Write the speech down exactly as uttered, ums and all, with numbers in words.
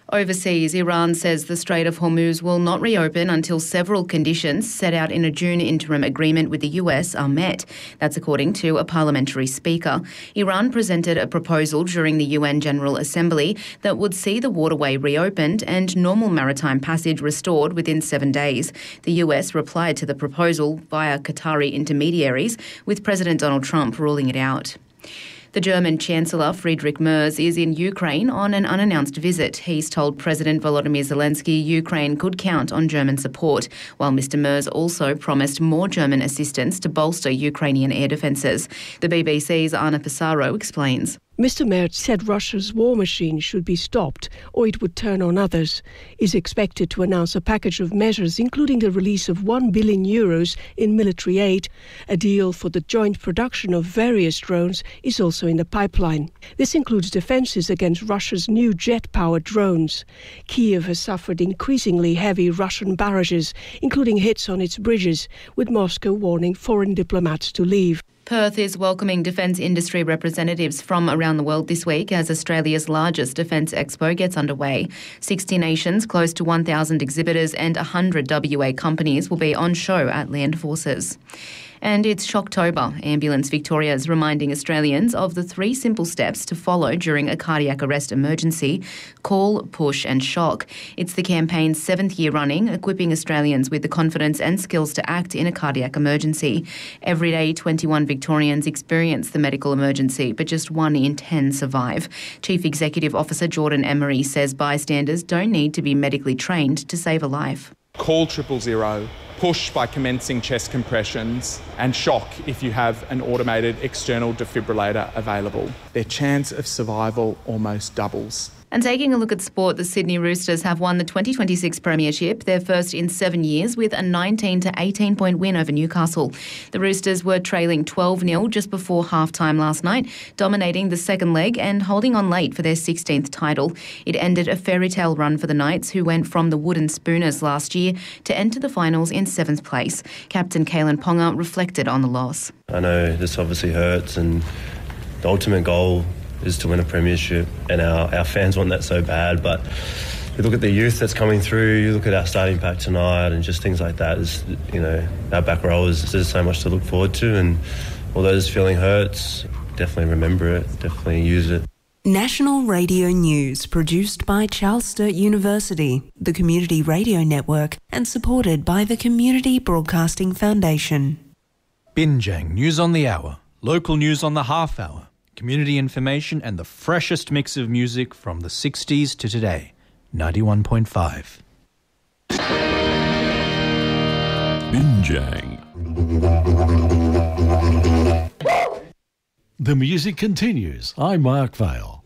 Overseas, Iran says the Strait of Hormuz will not reopen until several conditions set out in a June interim agreement with the U S are met. That's according to a parliamentary speaker. Iran presented a proposal during the U N General Assembly that would see the waterway reopened and normal maritime passage restored within seven days. The U S replied to the proposal via Qatari intermediaries, with President Donald Trump ruling it out. The German Chancellor Friedrich Merz is in Ukraine on an unannounced visit. He's told President Volodymyr Zelensky Ukraine could count on German support, while Mister Merz also promised more German assistance to bolster Ukrainian air defences. The B B C's Anna Pissarro explains. Mister Merz said Russia's war machine should be stopped or it would turn on others. He's expected to announce a package of measures including the release of one billion euros in military aid. A deal for the joint production of various drones is also in the pipeline. This includes defences against Russia's new jet-powered drones. Kiev has suffered increasingly heavy Russian barrages, including hits on its bridges, with Moscow warning foreign diplomats to leave. Perth is welcoming defence industry representatives from around the world this week as Australia's largest defence expo gets underway. sixty nations, close to one thousand exhibitors and one hundred W A companies will be on show at Land Forces. And it's Shocktober. Ambulance Victoria is reminding Australians of the three simple steps to follow during a cardiac arrest emergency: call, push and shock. It's the campaign's seventh year running, equipping Australians with the confidence and skills to act in a cardiac emergency. Every day, twenty-one Victorians experience the medical emergency, but just one in ten survive. Chief Executive Officer Jordan Emery says bystanders don't need to be medically trained to save a life. Call triple zero, push by commencing chest compressions, and shock if you have an automated external defibrillator available. Their chance of survival almost doubles. And taking a look at sport, the Sydney Roosters have won the twenty twenty-six Premiership, their first in seven years, with a nineteen to eighteen point win over Newcastle. The Roosters were trailing twelve nil just before half-time last night, dominating the second leg and holding on late for their sixteenth title. It ended a fairy tale run for the Knights, who went from the Wooden Spooners last year to enter the finals in seventh place. Captain Kalen Ponga reflected on the loss. I know this obviously hurts, and the ultimate goal is to win a premiership, and our, our fans want that so bad, but you look at the youth that's coming through, you look at our starting pack tonight and just things like that, is, you know, our back row is, there's so much to look forward to, and although this feeling hurts, definitely remember it, definitely use it. National Radio News, produced by Charles Sturt University, the Community Radio Network, and supported by the Community Broadcasting Foundation. Binjang News on the Hour, local news on the half hour, community information and the freshest mix of music from the sixties to today. ninety-one point five. Binjang. The music continues. I'm Mark Vale.